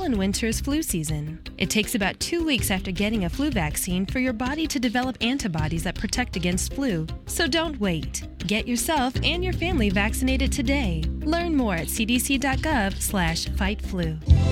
and winter's flu season. It takes about 2 weeks after getting a flu vaccine for your body to develop antibodies that protect against flu. So don't wait. Get yourself and your family vaccinated today. Learn more at cdc.gov/fightflu.